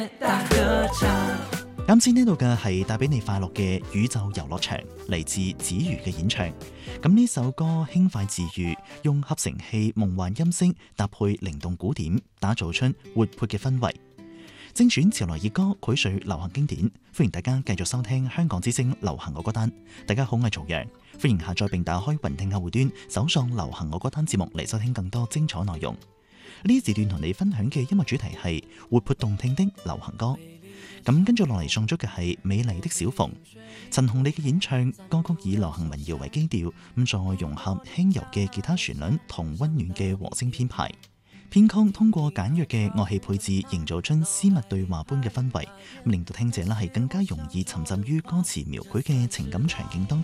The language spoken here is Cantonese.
啱先呢度嘅係帶俾你快樂嘅宇宙遊樂場，嚟自子瑜嘅演唱。咁呢首歌輕快治愈，用合成器夢幻音色搭配靈動鼓點，打造出活潑嘅氛圍。精選潮來熱歌，膾萃流行經典。歡迎大家繼續收聽香港之聲流行我歌單。大家好，我係曹陽，歡迎下載並打開雲聽客戶端，搜索流行我歌單節目嚟收聽更多精彩內容。呢時段同你分享嘅音樂主題係活潑動聽的流行歌。咁跟住落嚟送出嘅係美麗的小鳳，陳鴻理嘅演唱。歌曲以流行民謠為基調，咁再融合輕柔嘅吉他旋律同溫暖嘅和聲編排。編曲通過簡約嘅樂器配置，營造出絲密對話般嘅氛圍，令到聽者係更加容易沉浸於歌詞描繪嘅情感場景當中。